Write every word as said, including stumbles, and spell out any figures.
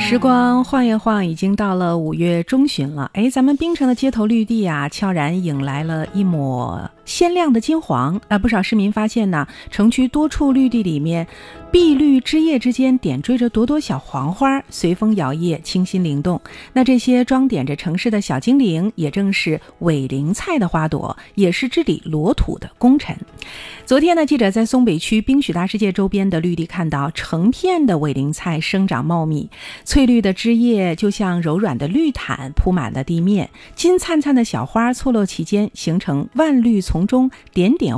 时光晃一晃，已经到了五月中旬了。哎，咱们槟城的街头绿地啊，悄然引来了一抹鲜亮的金黄。啊，不少市民发现呢，城区多处绿地里面，碧绿枝叶之间点缀着朵朵小黄花，随风摇曳，清新灵动。那这些装点着城市的小精灵，也正是尾灵菜的花朵，也是治理裸土的功臣。昨天呢，记者在松北区宾许大世界周边的绿地看到成片的尾灵菜生长茂密，翠绿的枝叶就像柔软的绿毯铺满了地面，金灿灿的小花错落其间，形成万绿丛中点点